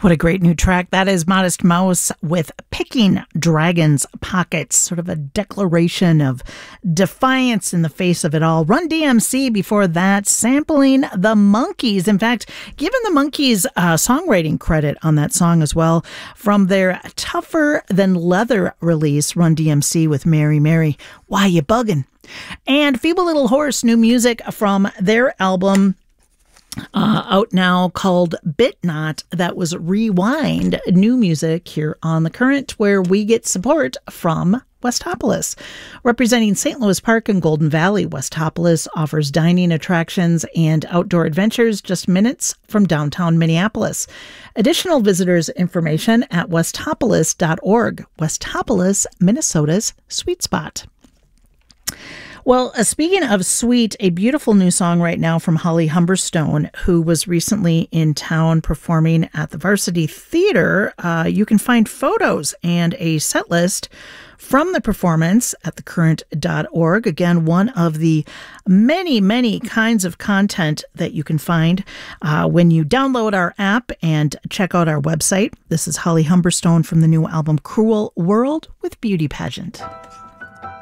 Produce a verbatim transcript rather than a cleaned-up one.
What a great new track. That is Modest Mouse with Picking Dragon's Pockets, sort of a declaration of defiance in the face of it all. Run D M C before that, sampling the Monkees. In fact, giving the Monkees uh, songwriting credit on that song as well from their Tougher Than Leather release, Run D M C with Mary Mary. Why you bugging? And Feeble Little Horse, new music from their album Uh, out now called Bit Not. That was Rewind, new music here on The Current, where we get support from Westopolis. Representing Saint Louis Park and Golden Valley, Westopolis offers dining attractions and outdoor adventures just minutes from downtown Minneapolis. Additional visitors information at westopolis dot org. Westopolis, Minnesota's sweet spot. Well, uh, speaking of sweet, a beautiful new song right now from Holly Humberstone, who was recently in town performing at the Varsity Theater. Uh, you can find photos and a set list from the performance at the current dot org. Again, one of the many, many kinds of content that you can find uh, when you download our app and check out our website. This is Holly Humberstone from the new album Cruel World with Beauty Pageant.